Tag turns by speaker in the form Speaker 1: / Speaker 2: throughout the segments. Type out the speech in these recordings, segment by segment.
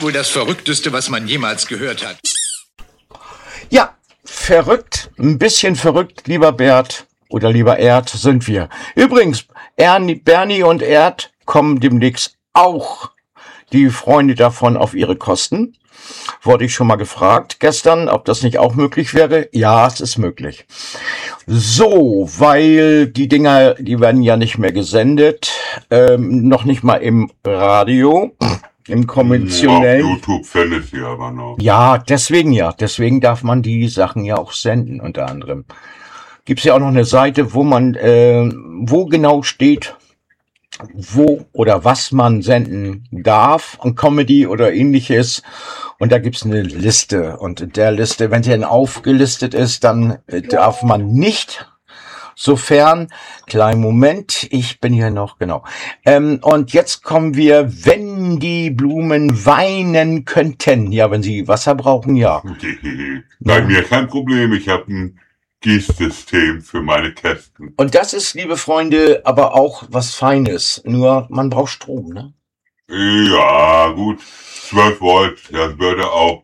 Speaker 1: wohl das Verrückteste, was man jemals gehört hat.
Speaker 2: Ja, verrückt, ein bisschen verrückt, lieber Bert oder lieber Erd, sind wir. Übrigens, Bernie und Erd kommen demnächst auch, die Freunde davon, auf ihre Kosten. Wurde ich schon mal gefragt gestern, ob das nicht auch möglich wäre. Ja, es ist möglich. So, weil die Dinger, die werden ja nicht mehr gesendet, noch nicht mal im Radio, im konventionellen.
Speaker 3: Auf YouTube findet sie aber noch.
Speaker 2: Ja, deswegen darf man die Sachen ja auch senden, unter anderem. Gibt's ja auch noch eine Seite, wo man, wo genau steht, wo oder was man senden darf, an Comedy oder ähnliches. Und da gibt's eine Liste. Und in der Liste, wenn sie dann aufgelistet ist, dann darf man nicht, sofern, kleinen Moment, ich bin hier noch, genau. Und jetzt kommen wir, wenn die Blumen weinen könnten. Ja, wenn sie Wasser brauchen, ja.
Speaker 3: Bei mir kein Problem, ich habe ein Gießsystem für meine Kästen.
Speaker 2: Und das ist, liebe Freunde, aber auch was Feines. Nur, man braucht Strom, ne?
Speaker 3: Ja, gut. 12 Volt, das würde auch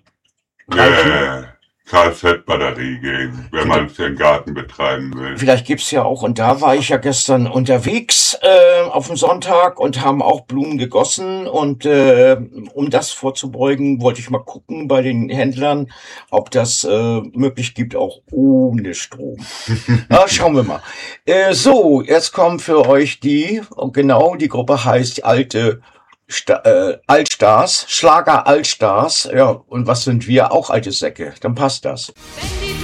Speaker 3: Kfz-Batterie gehen, wenn man es im Garten betreiben will.
Speaker 2: Vielleicht gibt's ja auch, und da war ich ja gestern unterwegs auf dem Sonntag und haben auch Blumen gegossen. Und um das vorzubeugen, wollte ich mal gucken bei den Händlern, ob das möglich gibt, auch ohne Strom. Schauen wir mal. So, jetzt kommen für euch die Gruppe heißt Altstars, Schlager Altstars, ja, und was sind wir? Auch alte Säcke, dann passt das.